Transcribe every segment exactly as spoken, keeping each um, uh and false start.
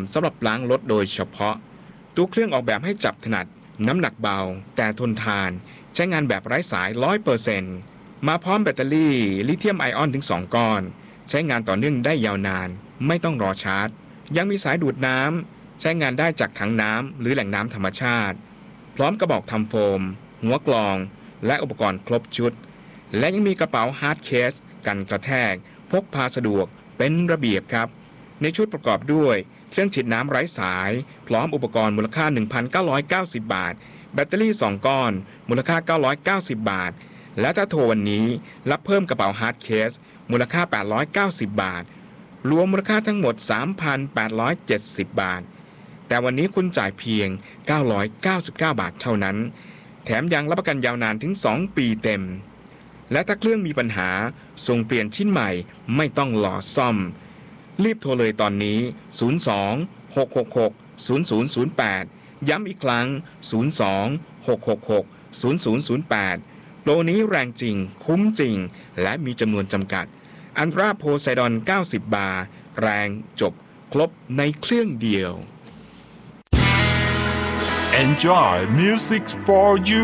สำหรับล้างรถโดยเฉพาะตัวเครื่องออกแบบให้จับถนัดน้ำหนักเบาแต่ทนทานใช้งานแบบไร้สาย ร้อยเปอร์เซ็นต์ มาพร้อมแบตเตอรี่ลิเธียมไอออนถึงสองก้อนใช้งานต่อเนื่องได้ยาวนานไม่ต้องรอชาร์จยังมีสายดูดน้ำใช้งานได้จากถังน้ำหรือแหล่งน้ำธรรมชาติพร้อมกระบอกทำโฟมหัวกรองและอุปกรณ์ครบชุดและยังมีกระเป๋าฮาร์ดเคสกันกระแทกพกพาสะดวกเป็นระเบียบครับในชุดประกอบด้วยเครื่องฉีดน้ำไร้สายพร้อมอุปกรณ์มูลค่า หนึ่งพันเก้าร้อยเก้าสิบ บาทแบตเตอรี่สองก้อนมูลค่าเก้าร้อยเก้าสิบบาทและถ้าโทรวันนี้รับเพิ่มกระเป๋าฮาร์ดเคสมูลค่าแปดร้อยเก้าสิบบาทรวมมูลค่าทั้งหมด สามพันแปดร้อยเจ็ดสิบ บาทแต่วันนี้คุณจ่ายเพียงเก้าร้อยเก้าสิบเก้าบาทเท่านั้นแถมยังรับประกันยาวนานถึงสองปีเต็มและถ้าเครื่องมีปัญหาส่งเปลี่ยนชิ้นใหม่ไม่ต้องรอซ่อมรีบโทรเลยตอนนี้ศูนย์ สอง หก หก หก ศูนย์ ศูนย์ ศูนย์ แปดย้ำอีกครั้งศูนย์ สอง หก หก หก ศูนย์ ศูนย์ ศูนย์ แปดโปรนี้แรงจริงคุ้มจริงและมีจำนวนจำกัดอันตราโพไซดอนเก้าสิบบาร์แรงจบครบในเครื่องเดียว Enjoy music for you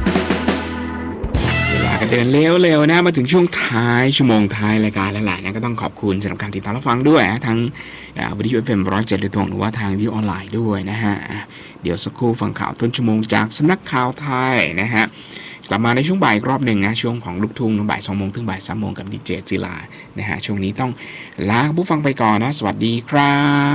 เวลาก็เดินเร็วๆนะมาถึงช่วงท้ายชั่วโมงท้ายรายการแล้วแหละนะก็ต้องขอบคุณสำหรับการติดตามรับฟังด้วยนะทั้งวิทยุ เอฟ เอ็ม หนึ่งร้อยเจ็ดโดยตรงหรือว่าทางวิทยุออนไลน์ด้วยนะฮะเดี๋ยวสักครู่ฟังข่าวต้นชั่วโมงจากสำนักข่าวไทยนะฮะกลับมาในช่วงบ่ายอีกรอบหนึ่งนะช่วงของลูกทุ่งบ่ายสองโมงถึงบ่ายสามโมงกับดีเจจิลานะฮะช่วงนี้ต้องลาผู้ฟังไปก่อนนะสวัสดีครับ